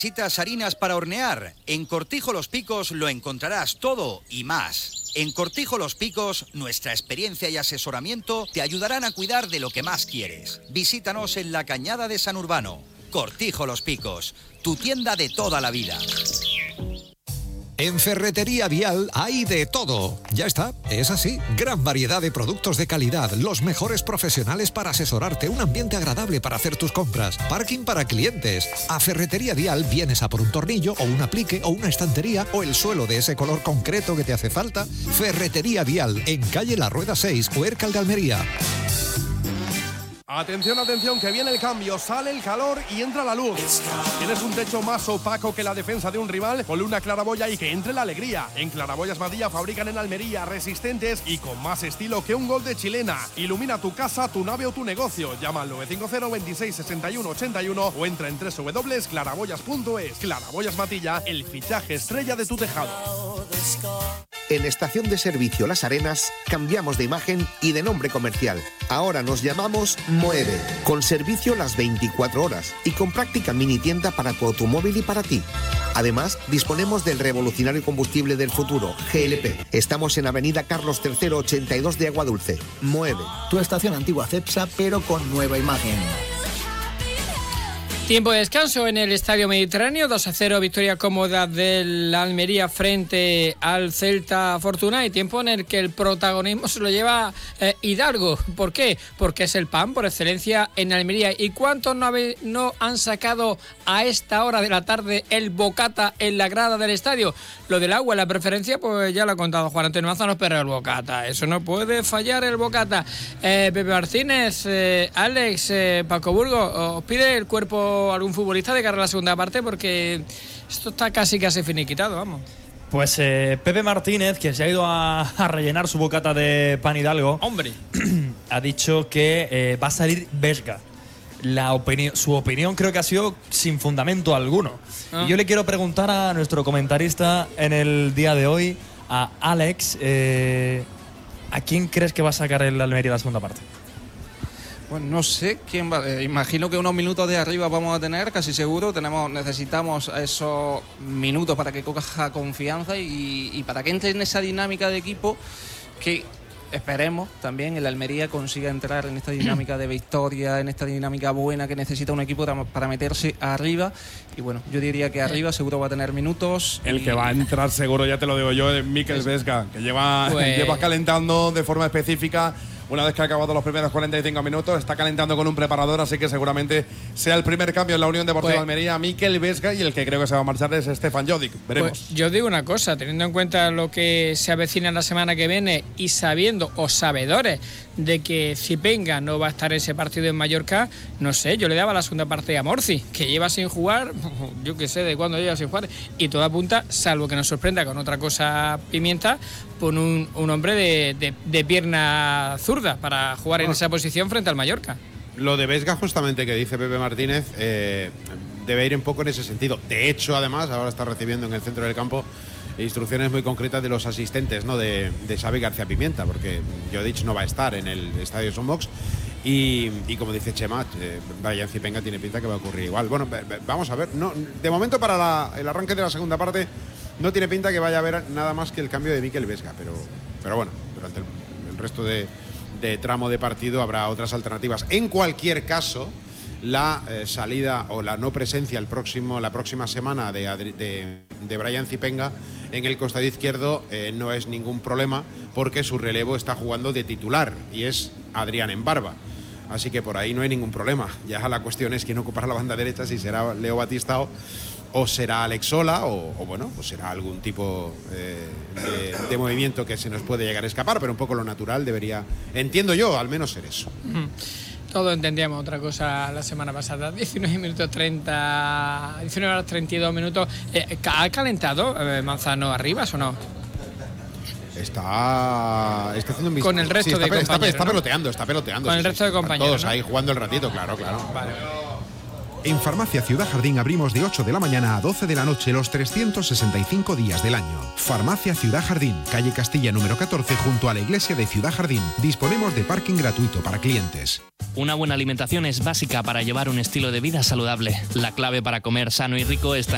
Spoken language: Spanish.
¿Necesitas harinas para hornear? En Cortijo Los Picos lo encontrarás todo y más. En Cortijo Los Picos, nuestra experiencia y asesoramiento te ayudarán a cuidar de lo que más quieres. Visítanos en la Cañada de San Urbano. Cortijo Los Picos, tu tienda de toda la vida. En Ferretería Vial hay de todo. Ya está, es así. Gran variedad de productos de calidad, los mejores profesionales para asesorarte, un ambiente agradable para hacer tus compras, parking para clientes. A Ferretería Vial vienes a por un tornillo o un aplique o una estantería o el suelo de ese color concreto que te hace falta. Ferretería Vial, en calle La Rueda 6, Huércal de Almería. Atención, atención, que viene el cambio, sale el calor y entra la luz. ¿Tienes un techo más opaco que la defensa de un rival? Ponle una claraboya y que entre la alegría. En Claraboyas Matilla fabrican en Almería, resistentes y con más estilo que un gol de chilena. Ilumina tu casa, tu nave o tu negocio. Llama al 950 26 61 81 o entra en www.claraboyas.es. Claraboyas Matilla, el fichaje estrella de tu tejado. En Estación de Servicio Las Arenas cambiamos de imagen y de nombre comercial. Ahora nos llamamos Moeve, con servicio las 24 horas y con práctica mini tienda para tu automóvil y para ti. Además, disponemos del revolucionario combustible del futuro, GLP. Estamos en Avenida Carlos III 82 de Aguadulce. Moeve. Tu estación antigua Cepsa, pero con nueva imagen. Tiempo de descanso en el Estadio Mediterráneo, 2-0, victoria cómoda del Almería frente al Celta Fortuna, y tiempo en el que el protagonismo se lo lleva Hidalgo. ¿Por qué? Porque es el pan por excelencia en Almería. ¿Y cuántos no han sacado a esta hora de la tarde el bocata en la grada del estadio? Lo del agua, la preferencia, pues ya lo ha contado Juan Antonio Manzanos, pero el bocata, eso no puede fallar, el bocata. Pepe Martínez, Alex, Paco Burgos, ¿os pide el cuerpo algún futbolista de cara a la segunda parte? Porque esto está casi finiquitado, vamos. Pues Pepe Martínez, que se ha ido a rellenar su bocata de pan Hidalgo, hombre, ha dicho que va a salir Vesga. Su opinión creo que ha sido sin fundamento alguno. Y yo le quiero preguntar a nuestro comentarista en el día de hoy, a Alex, ¿a quién crees que va a sacar el Almería la segunda parte? Pues no sé quién va. Imagino que unos minutos de arriba vamos a tener, casi seguro. Necesitamos esos minutos para que coja confianza y para que entre en esa dinámica de equipo que esperemos también el Almería consiga entrar en esta dinámica de victoria, en esta dinámica buena que necesita un equipo para meterse arriba. Y bueno, yo diría que arriba seguro va a tener minutos. El que va a entrar seguro, ya te lo digo yo, es Mikel Vesga, que lleva calentando de forma específica. Una vez que ha acabado los primeros 45 minutos, está calentando con un preparador, así que seguramente sea el primer cambio en la Unión Deportiva Almería, Mikel Vesga, y el que creo que se va a marchar es Stefan Jovic. Veremos. Pues yo digo una cosa, teniendo en cuenta lo que se avecina la semana que viene y sabiendo o sabedores de que Zipenga no va a estar en ese partido en Mallorca, no sé, yo le daba la segunda parte a Morci, que lleva sin jugar, yo qué sé de cuándo lleva sin jugar, y todo apunta, salvo que nos sorprenda con otra cosa Pimienta, con un hombre de pierna zurda para jugar en esa posición frente al Mallorca. Lo de Vesga, justamente, que dice Pepe Martínez, debe ir un poco en ese sentido. De hecho, además, ahora está recibiendo en el centro del campo instrucciones muy concretas de los asistentes, ¿no?, de Xavi García Pimienta, porque Jodic no va a estar en el estadio Sonbox. Y como dice Chema, Brian Zipenga tiene pinta que va a ocurrir igual. Bueno, vamos a ver. No, de momento, para el arranque de la segunda parte, no tiene pinta que vaya a haber nada más que el cambio de Mikel Vesga. Pero bueno, durante el resto de tramo de partido habrá otras alternativas. En cualquier caso, la salida o la no presencia la próxima semana de Brian Zipenga en el costado izquierdo no es ningún problema, porque su relevo está jugando de titular y es Adrián Embarba. Así que por ahí no hay ningún problema. Ya la cuestión es quién ocupará la banda derecha, si será Leo Batistao o será Alex Sola o será algún tipo de movimiento que se nos puede llegar a escapar, pero un poco lo natural debería, entiendo yo, al menos ser eso. Todos entendíamos otra cosa la semana pasada. 19 horas 32 minutos. ¿Ha calentado Manzano Arribas o no? Está haciendo un con el resto de compañeros. Está peloteando. Con el resto de compañeros. Todos ahí jugando el ratito, claro. Vale. En Farmacia Ciudad Jardín abrimos de 8 de la mañana a 12 de la noche los 365 días del año. Farmacia Ciudad Jardín, calle Castilla número 14, junto a la iglesia de Ciudad Jardín. Disponemos de parking gratuito para clientes. Una buena alimentación es básica para llevar un estilo de vida saludable. La clave para comer sano y rico está